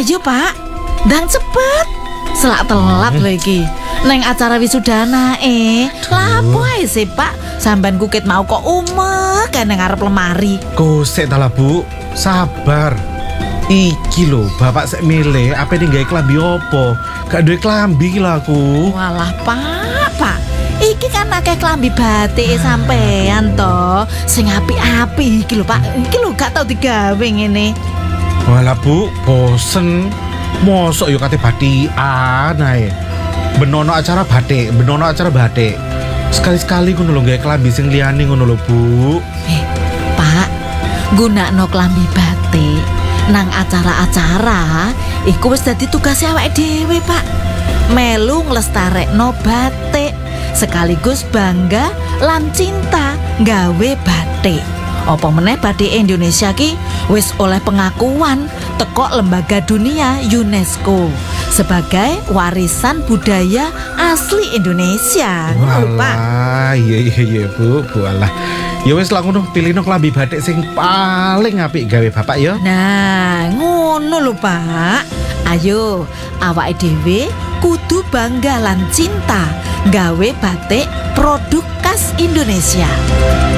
Ayo Pak, ndang cepet. Selak telat lho iki. Neng acara wisuda anake. Lapo ae sih Pak? Sampean kukit mau kok umek nang ngarep lemari. Kosek ta lah Bu, sabar. Iki lho, bapak sek milih apa ning gawe klambi opo? Gak duwe klambi lah aku. Walah Pak. Iki kan akeh klambi batik sampean to. Sing apik-apik iki lho Pak. Iki lho gak tau digawe ngene. Walah Bu, bosen. Mosok yo kate batikan ae. Benono acara batik. Sekali-sekali ngono lho gawe klambi sing liyane ngono lho Bu. Pak, gunakno klambi batik nang acara-acara iku wis dadi tugas awake dhewe Pak. Melu nglestarekno batik sekaligus bangga lan cinta gawe batik. Apa meneh batik Indonesia ki wis oleh pengakuan teko lembaga dunia UNESCO sebagai warisan budaya asli Indonesia. Pak. Iya Bu, alah. Ya wis lah ngono, pilihno klambi batik sing paling apik gawe bapak ya. Nah, ngono lho Pak. Ayo, awake dhewe kudu bangga lan cinta gawe batik produk khas Indonesia.